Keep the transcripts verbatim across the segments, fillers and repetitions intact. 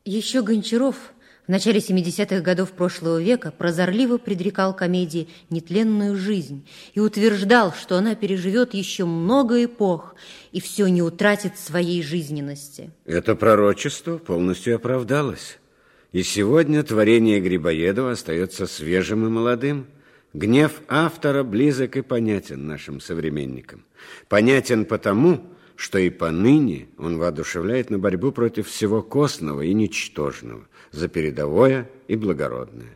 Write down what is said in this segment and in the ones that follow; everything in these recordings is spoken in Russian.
Еще Гончаров в начале семидесятых годов прошлого века прозорливо предрекал комедии нетленную жизнь и утверждал, что она переживет еще много эпох и все не утратит своей жизненности. Это пророчество полностью оправдалось. И сегодня творение Грибоедова остается свежим и молодым. Гнев автора близок и понятен нашим современникам. Понятен потому, что и поныне он воодушевляет на борьбу против всего косного и ничтожного, за передовое и благородное.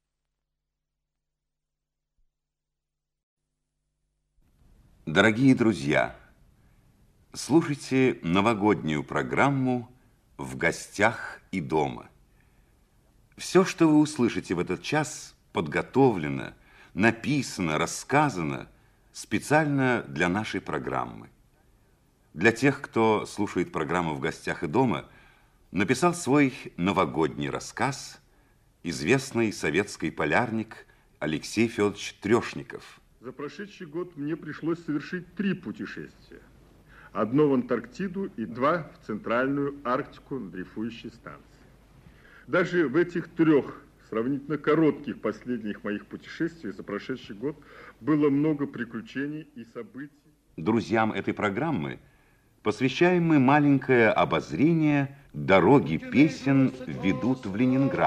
Дорогие друзья, слушайте новогоднюю программу «В гостях и дома». Все, что вы услышите в этот час, подготовлено, написано, рассказано специально для нашей программы. Для тех, кто слушает программу «В гостях и дома», написал свой новогодний рассказ известный советский полярник Алексей Федорович Трешников. За прошедший год мне пришлось совершить три путешествия. Одно в Антарктиду и два в Центральную Арктику на дрейфующей станции. Даже в этих трех сравнительно коротких последних моих путешествиях за прошедший год было много приключений и событий. Друзьям этой программы посвящаем мы маленькое обозрение «Дороги песен ведут в Ленинград».